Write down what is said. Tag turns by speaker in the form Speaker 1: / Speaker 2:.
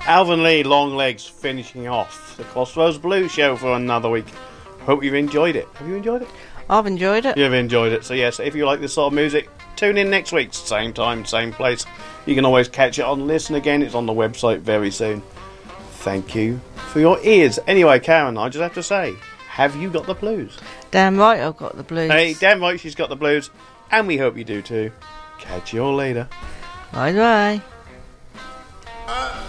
Speaker 1: Alvin Lee, Long Legs, finishing off the Crossroads Blues show for another week. Hope you've enjoyed it. Have you enjoyed it?
Speaker 2: I've enjoyed it.
Speaker 1: You've enjoyed it. So yes, if you like this sort of music, tune in next week, same time, same place. You can always catch it on Listen Again. It's on the website very soon. Thank you for your ears. Anyway, Karen, I just have to say, have you got the blues?
Speaker 2: Damn right I've got the blues.
Speaker 1: Hey, damn right she's got the blues. And we hope you do too. Catch you all later.
Speaker 2: Bye bye.